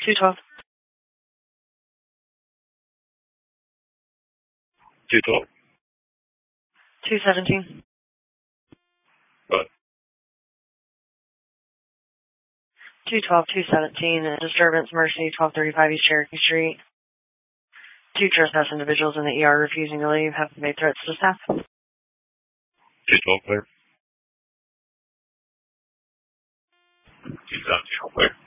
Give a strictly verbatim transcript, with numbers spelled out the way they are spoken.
two twelve. two twelve. two seventeen. What? two twelve, two seventeen, disturbance, Mercy, twelve thirty-five East Cherokee Street. Two trespass individuals in the E R refusing to leave have made threats to staff. two twelve clear. two seventeen clear.